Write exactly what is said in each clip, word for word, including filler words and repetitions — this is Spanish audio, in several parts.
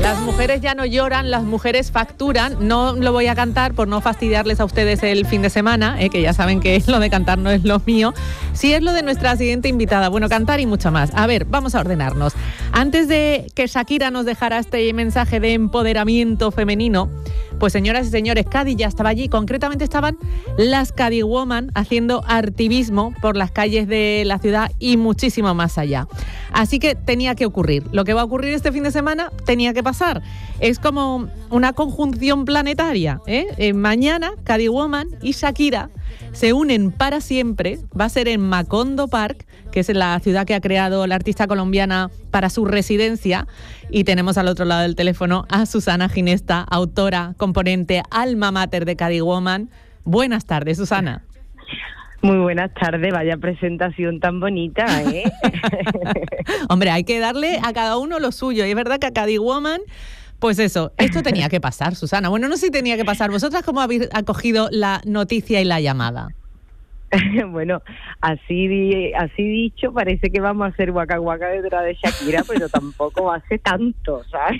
Las mujeres ya no lloran, las mujeres facturan. No lo voy a cantar por no fastidiarles a ustedes el fin de semana, eh, que ya saben que lo de cantar no es lo mío. Sí es lo de nuestra siguiente invitada. Bueno, cantar y mucho más. A ver, vamos a ordenarnos. Antes de que Shakira nos dejara este mensaje de empoderamiento femenino, pues señoras y señores, Cádiz ya estaba allí. Concretamente estaban las Cádiz Woman haciendo activismo por las calles de la ciudad y muchísimo más allá. Así que tenía que ocurrir. Lo que va a ocurrir este fin de semana tenía que pasar. Es como una conjunción planetaria, ¿eh? Eh, mañana Cádiz Woman y Shakira se unen para siempre. Va a ser en Macondo Park, que es la ciudad que ha creado la artista colombiana para su residencia. Y tenemos al otro lado del teléfono a Susana Ginesta, autora, componente, alma mater de Cádiz Woman. Buenas tardes, Susana. Muy buenas tardes, vaya presentación tan bonita, ¿eh? Hombre, hay que darle a cada uno lo suyo. Y es verdad que a Cádiz Woman, pues eso, esto tenía que pasar, Susana. Bueno, no sé si tenía que pasar. ¿Vosotras cómo habéis acogido la noticia y la llamada? Bueno, así así dicho, parece que vamos a hacer Waka Waka detrás de Shakira, pero tampoco hace tanto, ¿sabes?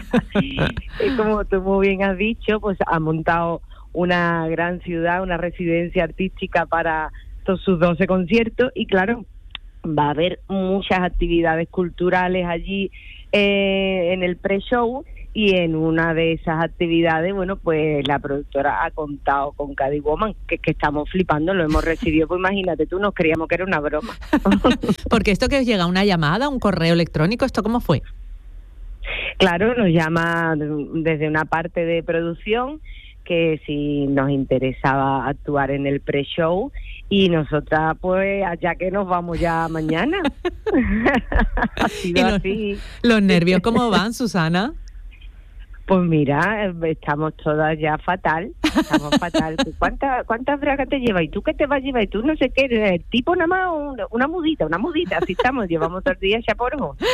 Y como tú muy bien has dicho, pues ha montado una gran ciudad, una residencia artística para todos sus doce conciertos y claro, va a haber muchas actividades culturales allí eh, en el pre-show. Y en una de esas actividades, bueno, pues la productora ha contado con Cádiz Woman, que, que estamos flipando, lo hemos recibido, pues imagínate tú, nos creíamos que era una broma. Porque esto que os llega, una llamada, un correo electrónico, ¿esto cómo fue? Claro, nos llama desde una parte de producción, que si nos interesaba actuar en el pre-show, y nosotras, pues, allá que nos vamos ya mañana. Ha sido los, así. ¿Los nervios cómo van, Susana? Pues mira, estamos todas ya fatal, estamos fatal. ¿Cuántas cuántas bragas te llevas? ¿Y tú qué te vas a llevar? ¿Y tú no sé qué? El tipo nada más, una, una mudita, una mudita, así estamos, llevamos todo el día ya por ojo.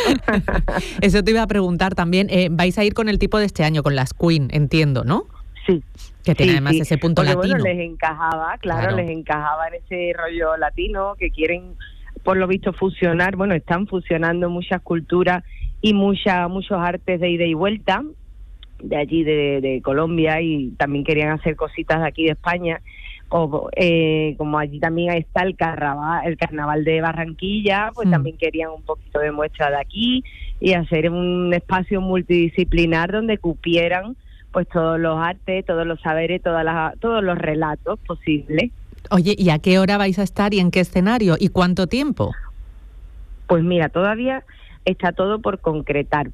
Eso te iba a preguntar también, eh, vais a ir con el tipo de este año, con las Queen, entiendo, ¿no? Sí. Que tiene sí, además sí. ese punto Porque, latino. Bueno, les encajaba, claro, claro, les encajaba en ese rollo latino, que quieren, por lo visto, fusionar, bueno, están fusionando muchas culturas y mucha, muchos artes de ida y vuelta, de allí de, de Colombia, y también querían hacer cositas de aquí de España, o, eh, como allí también está el carnaval, el carnaval de Barranquilla, pues mm. también querían un poquito de muestra de aquí y hacer un espacio multidisciplinar donde cupieran pues todos los artes, todos los saberes, todas las, todos los relatos posibles. Oye, ¿y a qué hora vais a estar y en qué escenario y cuánto tiempo? Pues mira, todavía está todo por concretar,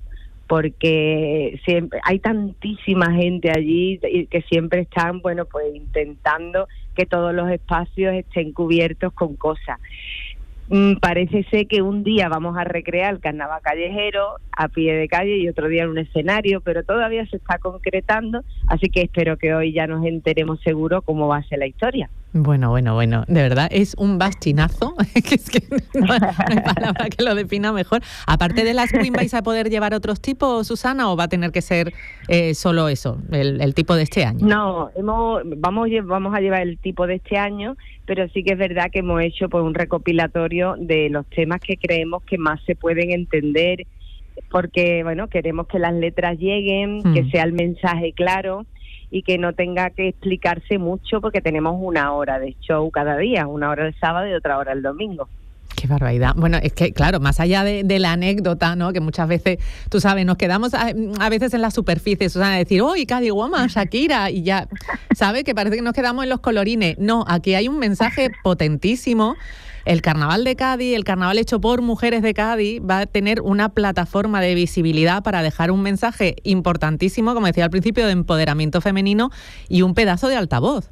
porque siempre hay tantísima gente allí que siempre están, bueno, pues intentando que todos los espacios estén cubiertos con cosas. Mm, parece ser que un día vamos a recrear el carnaval callejero a pie de calle y otro día en un escenario, pero todavía se está concretando, así que espero que hoy ya nos enteremos seguro cómo va a ser la historia. Bueno, bueno, bueno, de verdad es un bastinazo, que es que no, no hay palabra que lo defina mejor. Aparte de las Queen, ¿vais a poder llevar otros tipos, Susana, o va a tener que ser eh, solo eso, el, el tipo de este año? No, hemos, vamos, vamos a llevar el tipo de este año, pero sí que es verdad que hemos hecho pues un recopilatorio de los temas que creemos que más se pueden entender, porque bueno, queremos que las letras lleguen, mm. que sea el mensaje claro y que no tenga que explicarse mucho, porque tenemos una hora de show cada día, una hora el sábado y otra hora el domingo. Qué barbaridad. Bueno, es que, claro, más allá de, de la anécdota, ¿no?, que muchas veces, tú sabes, nos quedamos a, a veces en la superficie, Susana, decir, ¡uy, Cádiz Woman, Shakira! Y ya, ¿sabes?, que parece que nos quedamos en los colorines. No, aquí hay un mensaje potentísimo. El Carnaval de Cádiz, el carnaval hecho por mujeres de Cádiz, va a tener una plataforma de visibilidad para dejar un mensaje importantísimo, como decía al principio, de empoderamiento femenino y un pedazo de altavoz.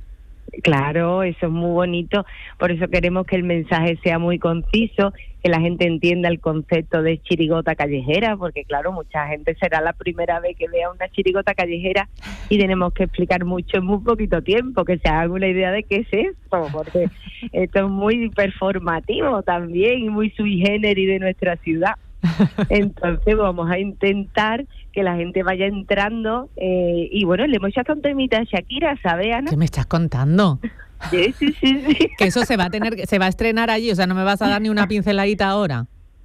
Claro, eso es muy bonito, por eso queremos que el mensaje sea muy conciso, que la gente entienda el concepto de chirigota callejera, porque claro, mucha gente será la primera vez que vea una chirigota callejera y tenemos que explicar mucho en muy poquito tiempo, que se hagan una idea de qué es esto, porque esto es muy performativo también y muy sui generis de nuestra ciudad. Entonces vamos a intentar que la gente vaya entrando eh, y bueno, le hemos echado un temita a Shakira, ¿sabes, Ana? ¿Qué me estás contando? Sí, sí, sí, sí. Que eso se va a tener, se va a estrenar allí, o sea, no me vas a dar ni una pinceladita ahora.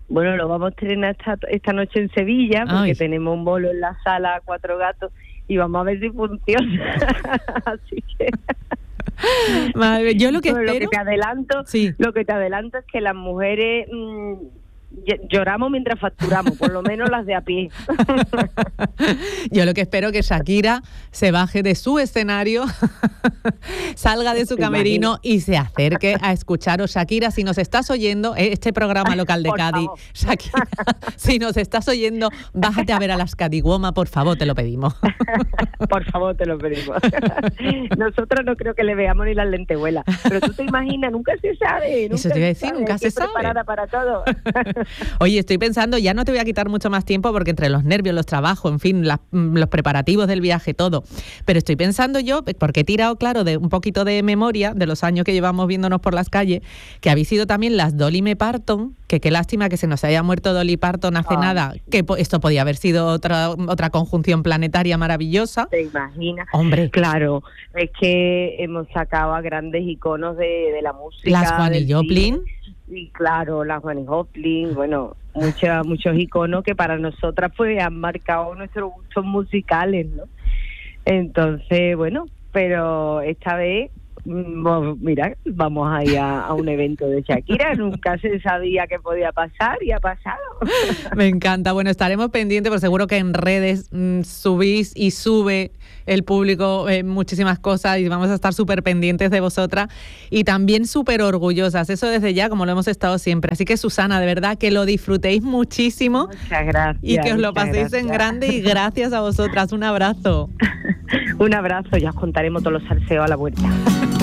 Bueno, lo vamos a estrenar esta, esta noche en Sevilla, porque Ay. tenemos un bolo en la sala Cuatro Gatos y vamos a ver si funciona. Así que... Madre, yo lo que bueno, espero... lo que te adelanto, sí. lo que te adelanto es que las mujeres mmm, lloramos mientras facturamos, por lo menos las de a pie. Yo lo que espero que Shakira se baje de su escenario, salga de su camerino y se acerque a escucharos. Shakira, si nos estás oyendo, este programa local de por Cádiz, favor. Shakira, si nos estás oyendo, bájate a ver a las Cadiguoma, por favor, te lo pedimos. Por favor, te lo pedimos. Nosotros no creo que le veamos ni las lentejuelas, pero tú te imaginas, nunca se sabe. Nunca Eso te iba a decir, sabe, nunca se sabe. Preparada para todo. Oye, estoy pensando, ya no te voy a quitar mucho más tiempo porque entre los nervios, los trabajos, en fin, las, los preparativos del viaje, todo. Pero estoy pensando yo, porque he tirado, claro, de un poquito de memoria de los años que llevamos viéndonos por las calles, que habéis sido también las Dolly Me Parton, que qué lástima que se nos haya muerto Dolly Parton hace Ay. nada, que po- esto podía haber sido otra, otra conjunción planetaria maravillosa. ¿Te imaginas? Hombre. Claro, es que hemos sacado a grandes iconos de, de la música. Las Janis del Joplin. cine. Y claro, las Janis Joplin, bueno, mucha, muchos iconos que para nosotras pues han marcado nuestros gustos musicales, ¿no? Entonces, bueno, pero esta vez, mm, mira, vamos a ir a, a un evento de Shakira, nunca se sabía que podía pasar y ha pasado. Me encanta. Bueno, estaremos pendientes, porque seguro que en redes mmm, subís y sube el público eh, muchísimas cosas y vamos a estar súper pendientes de vosotras y también súper orgullosas. Eso desde ya, como lo hemos estado siempre. Así que, Susana, de verdad que lo disfrutéis muchísimo. Muchas gracias. Y que os lo muchas paséis gracias. en grande y gracias a vosotras. Un abrazo. Un abrazo, ya os contaremos todos los salseos a la vuelta.